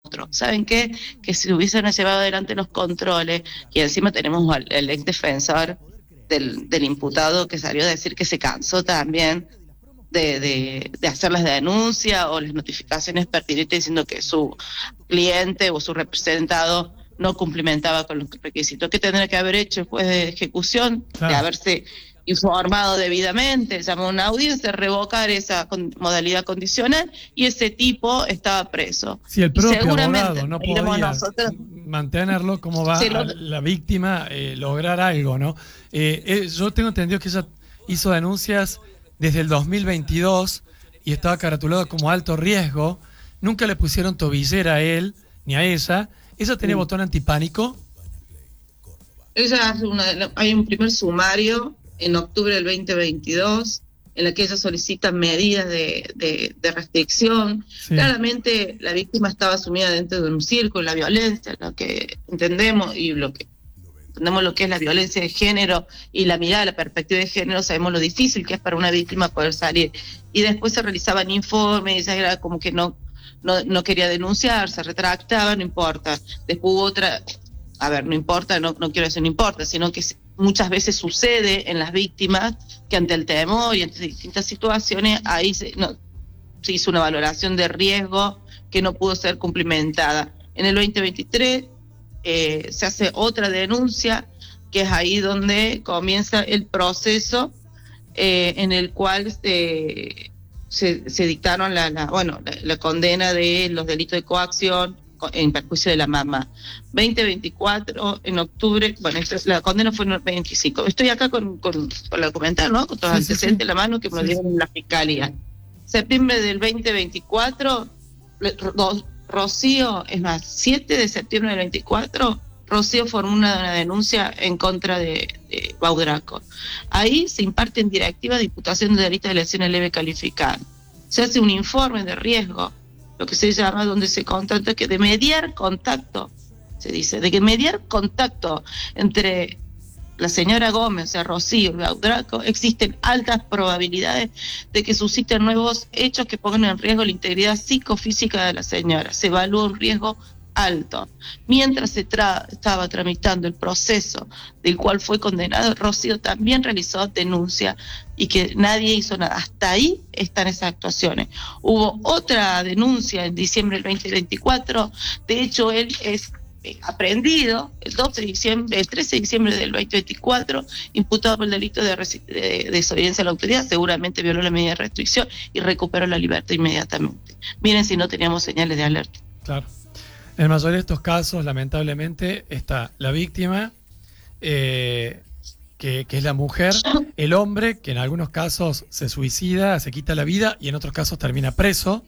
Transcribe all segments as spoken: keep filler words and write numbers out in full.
¿Saben qué? Que si hubiesen llevado adelante los controles, y encima tenemos al el ex defensor del, del imputado que salió a decir que se cansó también de, de, de hacer las denuncias o las notificaciones pertinentes diciendo que su cliente o su representado no cumplimentaba con los requisitos. ¿Qué tendría que haber hecho el juez de ejecución? Claro. De haberse informado debidamente, llamó a una audiencia, revocar esa con, modalidad condicional, y ese tipo estaba preso. Si el propio seguramente abogado no iremos podía nosotros, mantenerlo, ¿cómo va se lo, a la víctima eh, lograr algo, no? Eh, eh, yo tengo entendido que ella hizo denuncias desde el dos mil veintidós y estaba caratulado como alto riesgo. Nunca le pusieron tobillera a él ni a ella. ¿Ella tenía sí. botón antipánico? Ella hace una, hay un primer sumario en octubre del veinte veintidós, en la que ella solicita medidas de, de, de restricción. Sí. Claramente la víctima estaba sumida dentro de un círculo, la violencia, lo que entendemos y lo que entendemos lo que es la violencia de género y la mirada, la perspectiva de género, sabemos lo difícil que es para una víctima poder salir. Y después se realizaban informes, ella era como que no, no, no quería denunciar, se retractaba, no importa. Después hubo otra, a ver, no importa, no, no quiero decir no importa, sino que muchas veces sucede en las víctimas que ante el temor y ante distintas situaciones, ahí se, no, se hizo una valoración de riesgo que no pudo ser cumplimentada. En el veinte veintitrés eh, se hace otra denuncia, que es ahí donde comienza el proceso eh, en el cual se, se, se dictaron la, la, bueno, la, la condena de los delitos de coacción en perjuicio de la mamá. veinte veinticuatro, en octubre, bueno, esto es, la condena fue en el veinticinco. Estoy acá con, con, con la documental, ¿no? Con todos los sí, antecedentes sí, sí. en la mano que me lo sí, dieron sí. en la fiscalía. Septiembre del veinte veinticuatro, Rocío, es más, siete de septiembre del veinticuatro, Rocío formó una, una denuncia en contra de, de Baudraco. Ahí se imparte en directiva de imputación de delitos de lesiones leve calificada. Se hace un informe de riesgo, lo que se llama, donde se contacta, que de mediar contacto, se dice, de que mediar contacto entre la señora Gómez, o sea, Rocío y Baudraco, existen altas probabilidades de que susciten nuevos hechos que pongan en riesgo la integridad psicofísica de la señora. Se evalúa un riesgo alto. Mientras se tra- estaba tramitando el proceso del cual fue condenado, Rocío también realizó denuncia y que nadie hizo nada. Hasta ahí están esas actuaciones. Hubo otra denuncia en diciembre del veinte veinticuatro, de hecho él es aprehendido el doce de diciembre, el trece de diciembre del veinte veinticuatro, imputado por el delito de, resi- de desobediencia a la autoridad, seguramente violó la medida de restricción y recuperó la libertad inmediatamente. Miren si no teníamos señales de alerta. Claro. En la mayoría de estos casos, lamentablemente, está la víctima, eh, que, que es la mujer, el hombre, que en algunos casos se suicida, se quita la vida, y en otros casos termina preso,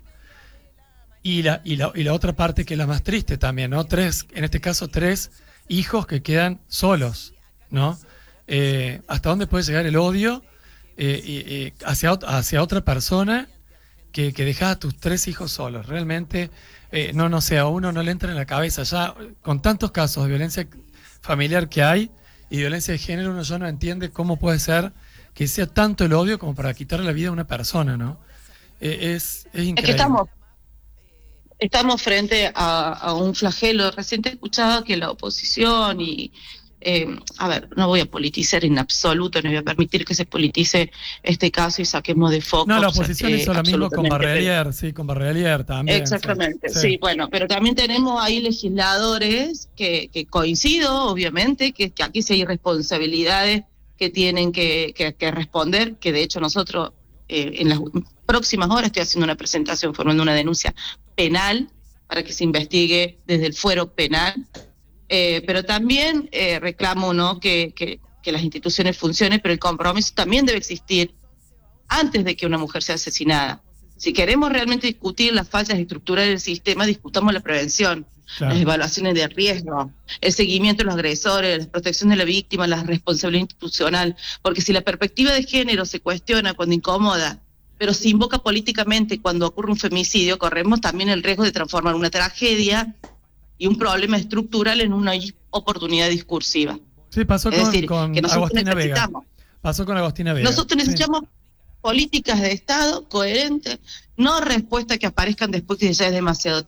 y la, y la, y la otra parte que es la más triste también, ¿no? Tres, en este caso, tres hijos que quedan solos, ¿no? Eh, ¿Hasta dónde puede llegar el odio eh, eh, hacia, hacia otra persona que, que dejas a tus tres hijos solos? Realmente... Eh, no, no sé, a uno no le entra en la cabeza. Ya con tantos casos de violencia familiar que hay y violencia de género, uno ya no entiende cómo puede ser que sea tanto el odio como para quitarle la vida a una persona, ¿no? Eh, es, es increíble. Es que estamos, estamos frente a, a un flagelo. Recién he escuchado que la oposición y... Eh, a ver, no voy a politizar en absoluto, no voy a permitir que se politice este caso y saquemos de foco. No, la oposición eh, hizo lo mismo con Barrelier, sí, con Barrelier también. Exactamente, sí. sí, sí, bueno, pero también tenemos ahí legisladores que, que coincido, obviamente, que, que aquí sí hay responsabilidades que tienen que, que, que responder, que de hecho nosotros eh, en las próximas horas estoy haciendo una presentación formando una denuncia penal para que se investigue desde el fuero penal. Eh, pero también eh, reclamo, ¿no?, que, que, que las instituciones funcionen, pero el compromiso también debe existir antes de que una mujer sea asesinada. Si queremos realmente discutir las fallas estructurales del sistema, discutamos la prevención, claro. Las evaluaciones de riesgo, el seguimiento de los agresores, la protección de la víctima, la responsabilidad institucional, porque si la perspectiva de género se cuestiona cuando incomoda, pero se invoca políticamente cuando ocurre un femicidio, corremos también el riesgo de transformar una tragedia y un problema estructural en una oportunidad discursiva. Sí, pasó es con, decir, con que nosotros Agostina Vega. necesitamos. Pasó con Agostina Vega. Nosotros necesitamos sí. políticas de Estado coherentes, no respuestas que aparezcan después que ya es demasiado